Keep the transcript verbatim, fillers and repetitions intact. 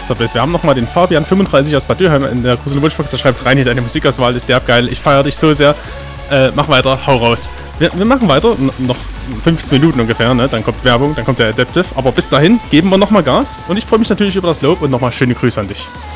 So, wir haben nochmal den Fabian fünfunddreißig aus Bad Dürheim in der Grusel Wunschbox. Der schreibt rein, hier deine Musikauswahl ist derb geil. Ich feiere dich so sehr. Äh, mach weiter, hau raus. Wir, wir machen weiter, N noch fünfzehn Minuten ungefähr, ne? Dann kommt Werbung, dann kommt der Adaptive. Aber bis dahin geben wir nochmal Gas. Und ich freue mich natürlich über das Lob und nochmal schöne Grüße an dich.